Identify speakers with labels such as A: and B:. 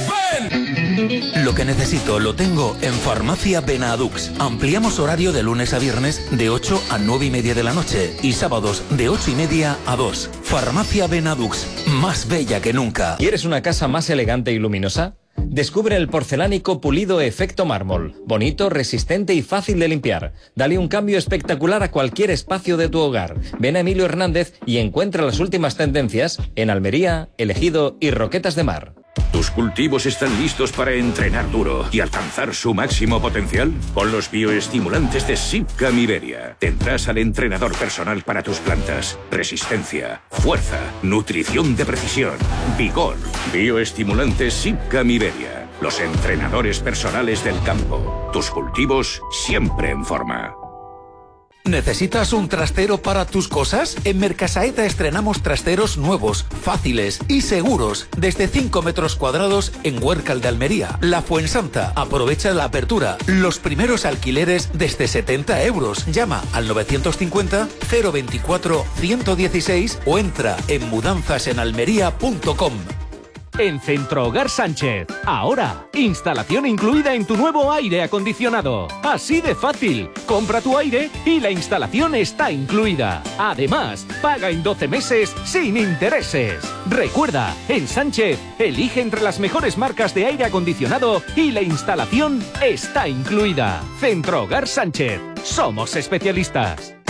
A: ¡Ven! Lo que necesito lo tengo en Farmacia Benadux. Ampliamos horario de lunes a viernes de 8 a 9 y media de la noche y sábados de 8 y media a 2. Farmacia Benadux, más bella que nunca.
B: ¿Quieres una casa más elegante y luminosa? Descubre el porcelánico pulido efecto mármol. Bonito, resistente y fácil de limpiar. Dale un cambio espectacular a cualquier espacio de tu hogar. Ven a Emilio Hernández y encuentra las últimas tendencias en Almería, El Ejido y Roquetas de Mar.
C: ¿Tus cultivos están listos para entrenar duro y alcanzar su máximo potencial? Con los bioestimulantes de Sipcam Iberia tendrás al entrenador personal para tus plantas. Resistencia, fuerza, nutrición de precisión, vigor. Bioestimulantes Sipcam Iberia. Los entrenadores personales del campo. Tus cultivos siempre en forma.
A: ¿Necesitas un trastero para tus cosas? En Mercasaeta estrenamos trasteros nuevos, fáciles y seguros, desde 5 metros cuadrados en Huércal de Almería. La Fuensanta. Aprovecha la apertura. Los primeros alquileres desde 70 euros. Llama al 950 024 116 o entra en mudanzasenalmería.com.
D: En Centro Hogar Sánchez. Ahora, instalación incluida en tu nuevo aire acondicionado. Así de fácil. Compra tu aire y la instalación está incluida. Además, paga en 12 meses sin intereses. Recuerda, en Sánchez, elige entre las mejores marcas de aire acondicionado y la instalación está incluida. Centro Hogar Sánchez. Somos especialistas.